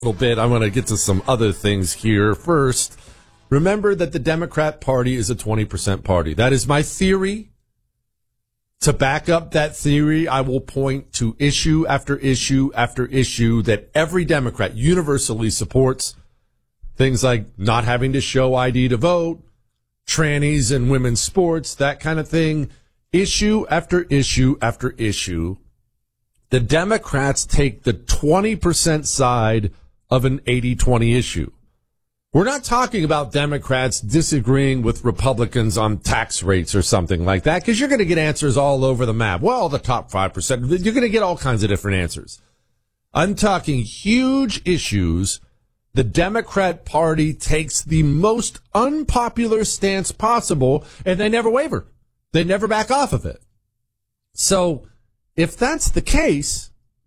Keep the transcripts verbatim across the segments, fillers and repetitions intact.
little bit. I want to get to some other things here. First, remember that the Democrat Party is a twenty percent party. That is my theory. To back up that theory, I will point to issue after issue after issue that every Democrat universally supports. Things like not having to show I D to vote, trannies and women's sports, that kind of thing. Issue after issue after issue. The Democrats take the twenty percent side of an eighty twenty issue. We're not talking about Democrats disagreeing with Republicans on tax rates or something like that, because you're going to get answers all over the map. Well, the top five percent, you're going to get all kinds of different answers. I'm talking huge issues. The Democrat Party takes the most unpopular stance possible, and they never waver. They never back off of it. So if that's the case,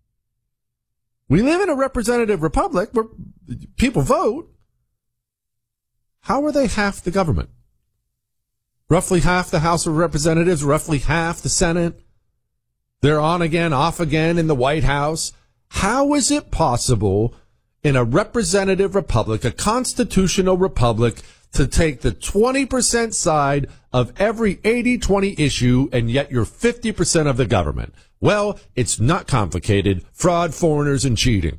we live in a representative republic where people vote. How are they half the government? Roughly half the House of Representatives, roughly half the Senate. They're on again, off again in the White House. How is it possible in a representative republic, a constitutional republic, to take the twenty percent side of every eighty twenty issue, and yet you're fifty percent of the government? Well, it's not complicated. Fraud, foreigners, and cheating.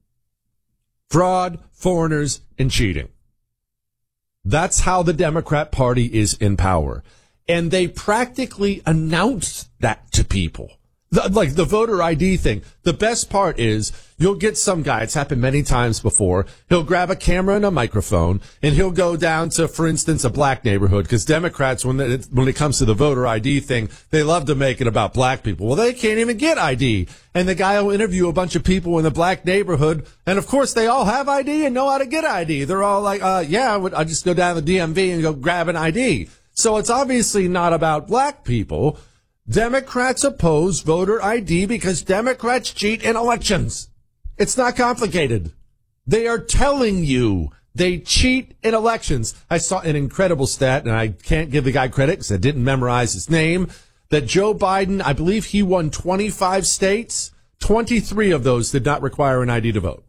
Fraud, foreigners, and cheating. That's how the Democrat Party is in power. And they practically announce that to people. The, like the voter I D thing. The best part is you'll get some guy, it's happened many times before, he'll grab a camera and a microphone, and he'll go down to, for instance, a black neighborhood, because Democrats, when it, when it comes to the voter I D thing, they love to make it about black people. Well, they can't even get I D. And the guy will interview a bunch of people in the black neighborhood, and of course they all have I D and know how to get I D. They're all like, uh, yeah, I would, I'll just go down to the D M V and go grab an I D. So it's obviously not about black people. Democrats oppose voter I D because Democrats cheat in elections. It's not complicated. They are telling you they cheat in elections. I saw an incredible stat, and I can't give the guy credit because I didn't memorize his name, that Joe Biden, I believe he won twenty-five states. twenty-three of those did not require an I D to vote.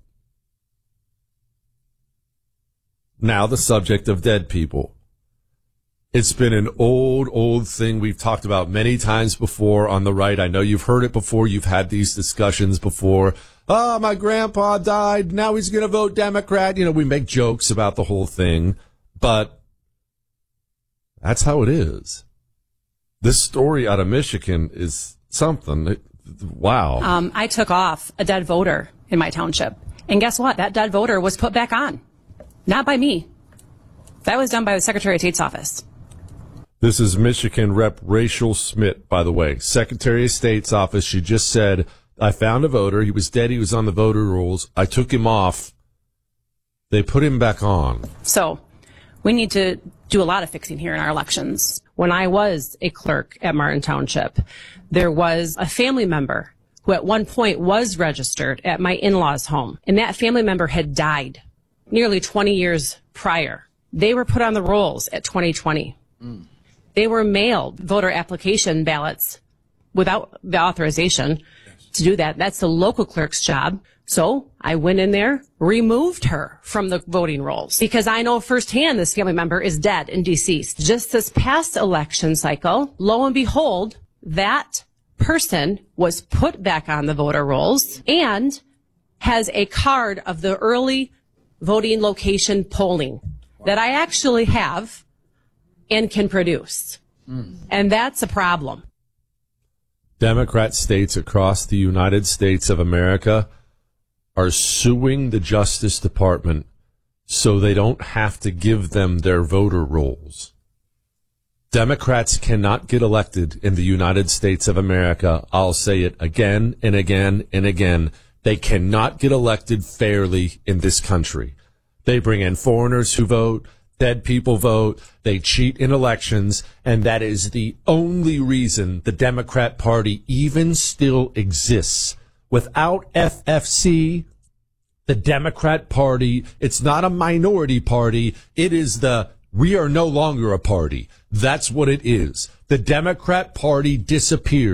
Now the subject of dead people. It's been an old, old thing we've talked about many times before on the right. I know you've heard it before. You've had these discussions before. Oh, my grandpa died. Now he's going to vote Democrat. You know, we make jokes about the whole thing, but that's how it is. This story out of Michigan is something. It, wow. Um, I took off a dead voter in my township. And guess what? That dead voter was put back on. Not by me. That was done by the Secretary of State's office. This is Michigan Rep Rachel Schmidt, by the way. Secretary of State's office. She just said, I found a voter. He was dead. He was on the voter rolls. I took him off. They put him back on. So we need to do a lot of fixing here in our elections. When I was a clerk at Martin Township, there was a family member who at one point was registered at my in-laws' home. And that family member had died nearly twenty years prior. They were put on the rolls at twenty twenty. Mm. They were mailed voter application ballots without the authorization yes. to do that. That's the local clerk's job. So I went in there, removed her from the voting rolls because I know firsthand this family member is dead and deceased. Just this past election cycle, lo and behold, that person was put back on the voter rolls and has a card of the early voting location polling wow. that I actually have and can produce. Mm. And that's a problem. Democrat states across the United States of America are suing the Justice Department so they don't have to give them their voter rolls. Democrats cannot get elected in the United States of America. I'll say it again and again and again. They cannot get elected fairly in this country. They bring in foreigners who vote. Dead people vote, they cheat in elections, and that is the only reason the Democrat Party even still exists. Without F F C, the Democrat Party, it's not a minority party, it is the we are no longer a party. That's what it is. The Democrat Party disappears.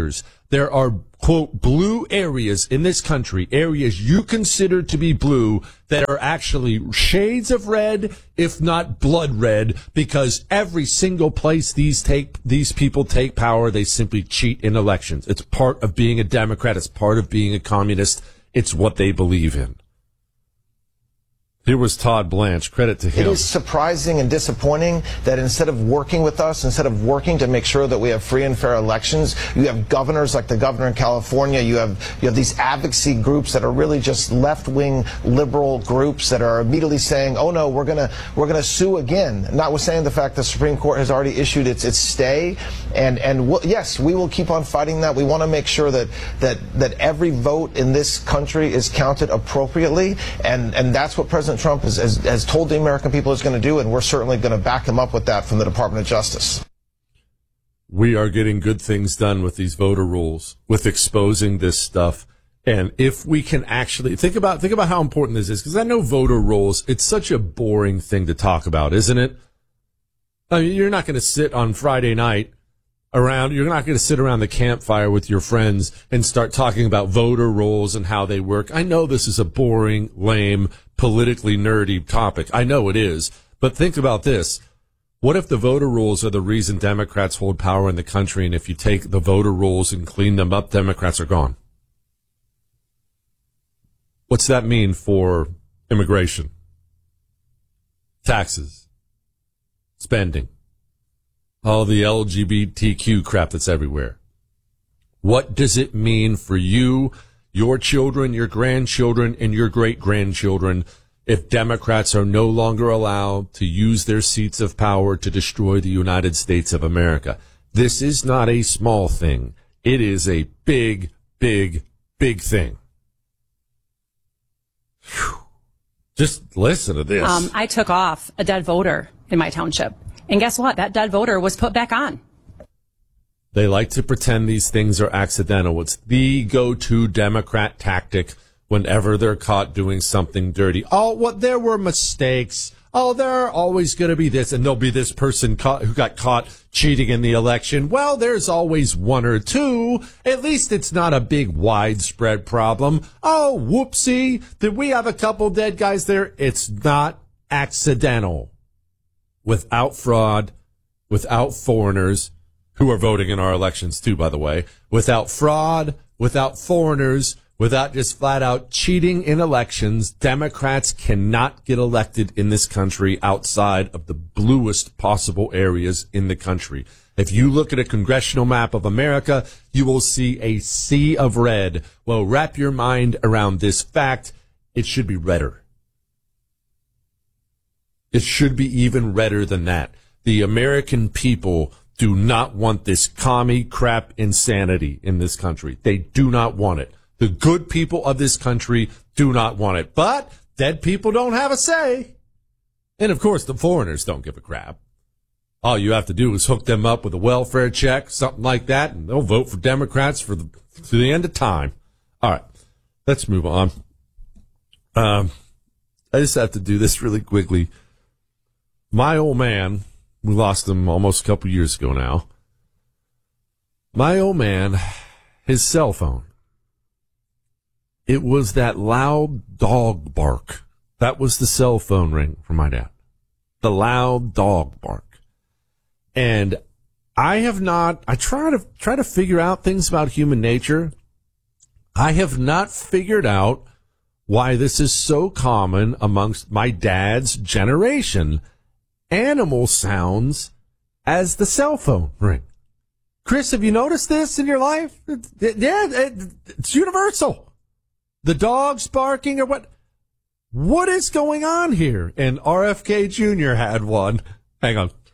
there are, quote, blue areas in this country, areas you consider to be blue, that are actually shades of red, if not blood red, because every single place these take, these people take power, they simply cheat in elections. It's part of being a Democrat. It's part of being a communist. It's what they believe in. Here was Todd Blanche. Credit to him. It is surprising and disappointing that instead of working with us, instead of working to make sure that we have free and fair elections, you have governors like the governor in California. You have you have these advocacy groups that are really just left-wing liberal groups that are immediately saying, "Oh no, we're gonna we're gonna sue again." Notwithstanding the fact the Supreme Court has already issued its its stay, and and we'll, yes, we will keep on fighting that. We want to make sure that that that every vote in this country is counted appropriately, and and that's what President Trump has, has, has told the American people is going to do, and we're certainly going to back him up with that from the Department of Justice. We are getting good things done with these voter rules, with exposing this stuff. And if we can actually think about, think about how important this is, because I know voter rolls, it's such a boring thing to talk about, isn't it? I mean, you're not going to sit on Friday night around, you're not going to sit around the campfire with your friends and start talking about voter rolls and how they work. I know this is a boring, lame, politically nerdy topic. I know it is. But think about this. What if the voter rolls are the reason Democrats hold power in the country, and if you take the voter rolls and clean them up, Democrats are gone? What's that mean for immigration, taxes, spending, all the L G B T Q crap that's everywhere? What does it mean for you, your children, your grandchildren, and your great-grandchildren if Democrats are no longer allowed to use their seats of power to destroy the United States of America? This is not a small thing. It is a big, big, big thing. Whew. Just listen to this. Um, I took off a dead voter in my township. And guess what? That dead voter was put back on. They like to pretend these things are accidental. It's the go-to Democrat tactic whenever they're caught doing something dirty. Oh, what? There were mistakes. Oh, there are always going to be this, and there'll be this person caught, who got caught cheating in the election. Well, there's always one or two. At least it's not a big widespread problem. Oh, whoopsie. Did we have a couple dead guys there? It's not accidental. Without fraud, without foreigners, who are voting in our elections too, by the way, without fraud, without foreigners, without just flat out cheating in elections, Democrats cannot get elected in this country outside of the bluest possible areas in the country. If you look at a congressional map of America, you will see a sea of red. Well, wrap your mind around this fact. It should be redder. It should be even redder than that. The American people do not want this commie crap insanity in this country. They do not want it. The good people of this country do not want it. But dead people don't have a say. And, of course, the foreigners don't give a crap. All you have to do is hook them up with a welfare check, something like that, and they'll vote for Democrats for the, to the end of time. All right, let's move on. Um, I just have to do this really quickly. My old man, we lost him almost a couple years ago now. My old man, his cell phone, it was that loud dog bark. That was the cell phone ring for my dad. The loud dog bark. And I have not, I try to, try to figure out things about human nature. I have not figured out why this is so common amongst my dad's generation. Animal sounds as the cell phone ring. Chris, have you noticed this in your life? Yeah, it's universal. The dogs barking or what? What is going on here? And R F K Junior had one. Hang on.